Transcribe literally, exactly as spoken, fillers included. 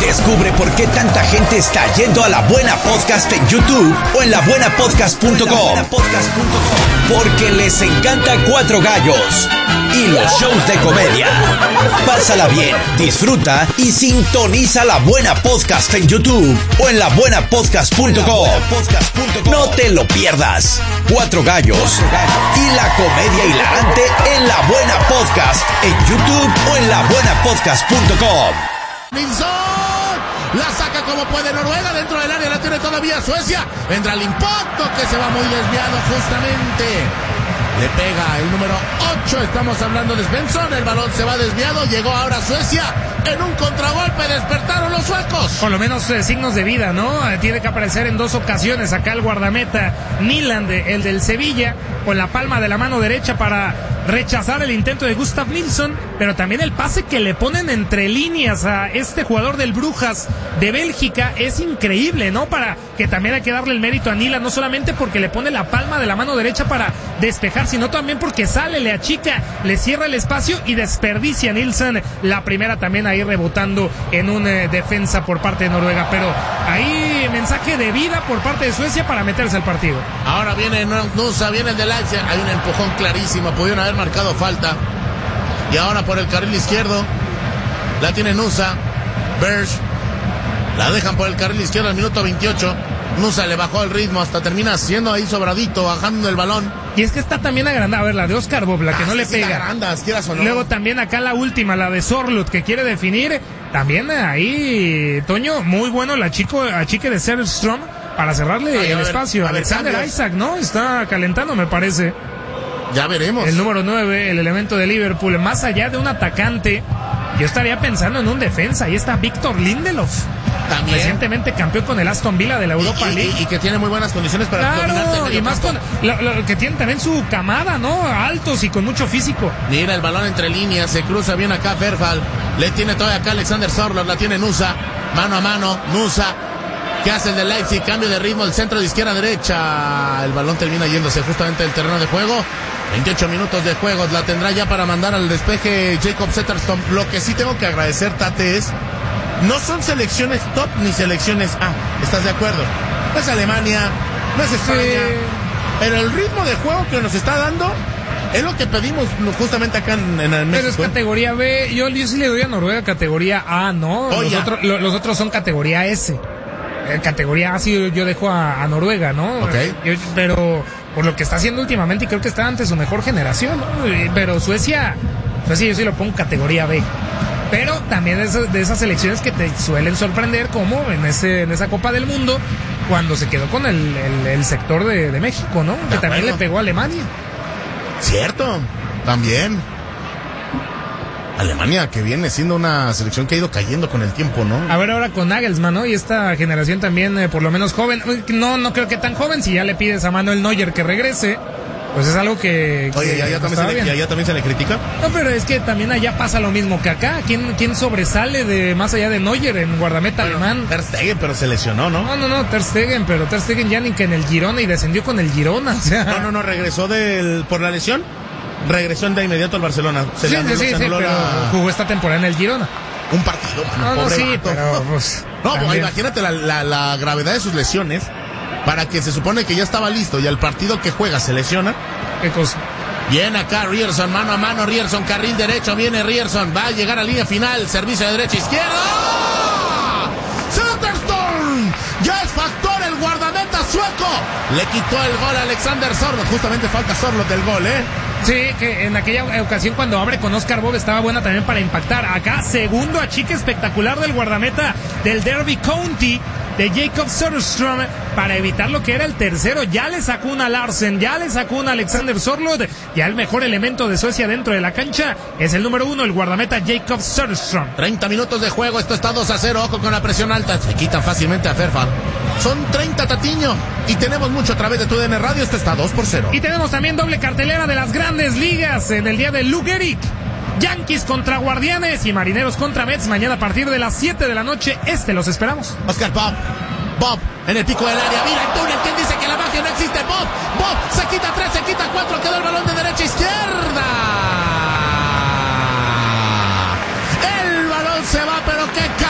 Descubre por qué tanta gente está yendo a La Buena Podcast en YouTube o en la buena podcast punto com. Porque les encanta Cuatro Gallos y los shows de comedia. Pásala bien, disfruta y sintoniza La Buena Podcast en YouTube o en la buena podcast punto com. No te lo pierdas. Cuatro Gallos y la comedia hilarante en La Buena Podcast en YouTube o en la buena podcast punto com. Nilsson la saca como puede Noruega dentro del área, la tiene todavía Suecia. Vendrá el impacto que se va muy desviado justamente. Le pega el número ocho, estamos hablando de Svensson, el balón se va desviado, llegó ahora Suecia en un contragolpe, despertaron los suecos. Por lo menos eh, signos de vida, ¿no? Eh, tiene que aparecer en dos ocasiones acá el guardameta Nyland, el del Sevilla, con la palma de la mano derecha para rechazar el intento de Gustav Nilsson, pero también el pase que le ponen entre líneas a este jugador del Brujas de Bélgica es increíble, ¿no? Para que también hay que darle el mérito a Nyland, no solamente porque le pone la palma de la mano derecha para despejar, sino también porque sale, le achica, le cierra el espacio y desperdicia a Nilsson la primera también ahí rebotando en una eh, defensa por parte de Noruega, pero ahí mensaje de vida por parte de Suecia para meterse al partido. Ahora viene Nusa, viene el de Leipzig, hay un empujón clarísimo, pudieron haber marcado falta. Y ahora por el carril izquierdo la tiene Nusa, Berge, la dejan por el carril izquierdo al minuto veintiocho. Nusa le bajó el ritmo, hasta termina siendo ahí sobradito, bajando el balón. Y es que está también agrandada, a ver, la de Oscar Bob, la que ah, no sí, le sí, pega. Agrandas, quieras o no. Luego también acá la última, la de Sorloth, que quiere definir. También ahí, Toño, muy bueno la chico, achique de Söderström para cerrarle Ay, el ver, espacio. Alexander ver, Isaac, ¿no? Está calentando, me parece. Ya veremos. El número nueve, el elemento de Liverpool, más allá de un atacante, yo estaría pensando en un defensa. Ahí está Víctor Lindelof. También. Recientemente campeón con el Aston Villa de la Europa y, y, League. Y que tiene muy buenas condiciones para claro, y más con lo, lo, que tiene también su camada, ¿no? Altos y con mucho físico. Mira el balón entre líneas, se cruza bien acá Perfal. Le tiene todavía acá Alexander Sorloth, la tiene Nusa. Mano a mano, Nusa. ¿Qué hace el de Leipzig? Cambio de ritmo, el centro de izquierda a derecha. El balón termina yéndose justamente del terreno de juego. veintiocho minutos de juego, la tendrá ya para mandar al despeje Jacob Söderström. Lo que sí tengo que agradecer, Tate, es no son selecciones top ni selecciones A. ¿Estás de acuerdo? No es Alemania, no es España, sí. Pero el ritmo de juego que nos está dando es lo que pedimos justamente acá en, en México. Pero es categoría B. Yo, yo sí le doy a Noruega categoría A, ¿no? Oh, los, otro, lo, los otros son categoría S. En categoría A sí yo dejo a, a Noruega, ¿no? Okay. Yo, pero por lo que está haciendo últimamente, y creo que está ante su mejor generación, ¿no? Pero Suecia, Suecia yo sí lo pongo categoría B. Pero también de esas, de esas selecciones que te suelen sorprender, como en ese en esa Copa del Mundo, cuando se quedó con el, el, el sector de, de México, ¿no? Que también le pegó a Alemania. Cierto, también. Alemania, que viene siendo una selección que ha ido cayendo con el tiempo, ¿no? A ver ahora con Nagelsmann, ¿no? Y esta generación también, eh, por lo menos joven. No, no creo que tan joven, si ya le pides a Manuel Neuer que regrese. Pues es algo que... Oye, que ¿y allá, también se le, ¿y allá también se le critica? No, pero es que también allá pasa lo mismo que acá. ¿Quién, quién sobresale de más allá de Neuer en guardameta bueno, alemán? Ter Stegen, pero se lesionó, ¿no? No, no, no, Ter Stegen, pero Ter Stegen ya ni que en el Girona y descendió con el Girona. O sea... No, no, no, regresó del por la lesión, regresó de inmediato al Barcelona. Se sí, le anuló, sí, se sí, anuló pero la... jugó esta temporada en el Girona. Un partido, no, no, pobre sí, vato. pero pues... No, pues, imagínate la, la, la gravedad de sus lesiones. Para que se supone que ya estaba listo y al partido que juega se lesiona. ¿Qué cosa? Viene acá Ryerson, mano a mano Ryerson, carril derecho, viene Ryerson, va a llegar a línea final, servicio de derecha izquierda. Söderström, ya es factor el guardameta sueco. Le quitó el gol a Alexander Sorloth, justamente falta Sorloth del gol, ¿eh? Sí, que en aquella ocasión cuando abre con Oscar Bob estaba buena también para impactar. Acá, segundo achique espectacular del guardameta del Derby County, de Jacob Söderström, para evitar lo que era el tercero. Ya le sacó una Larsen, ya le sacó una Alexander Sorloth, ya el mejor elemento de Suecia dentro de la cancha es el número uno, el guardameta Jacob Söderström. treinta minutos de juego, esto está dos a cero, ojo con la presión alta, se quitan fácilmente a Ferfal. Son treinta, Tatiño, y tenemos mucho a través de tu D N Radio, esto está dos por cero. Y tenemos también doble cartelera de las grandes ligas en el día de Lou Gehrig. Yankees contra Guardianes y Marineros contra Mets mañana a partir de las siete de la noche. Este los esperamos. Oscar Bob, Bob en el pico del área, mira el túnel, ¿quién dice que la magia no existe? Bob, Bob, se quita tres, se quita cuatro, quedó el balón de derecha a izquierda. El balón se va, pero qué